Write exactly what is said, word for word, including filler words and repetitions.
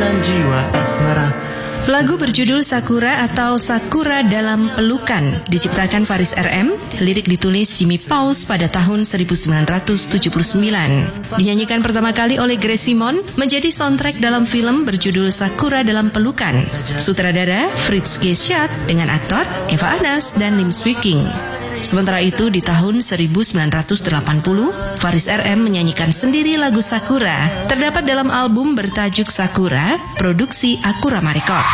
dalam jiwa asmara. Lagu berjudul Sakura atau Sakura Dalam Pelukan diciptakan Faris R M, lirik ditulis Jimmy Paus pada tahun seribu sembilan ratus tujuh puluh sembilan. Dinyanyikan pertama kali oleh Grace Simon, menjadi soundtrack dalam film berjudul Sakura Dalam Pelukan. Sutradara Fritz G. Schad dengan aktor Eva Anas dan Lim Swee King. Sementara itu di tahun seribu sembilan ratus delapan puluh, Faris R M menyanyikan sendiri lagu Sakura, terdapat dalam album bertajuk Sakura, produksi Akurama Record.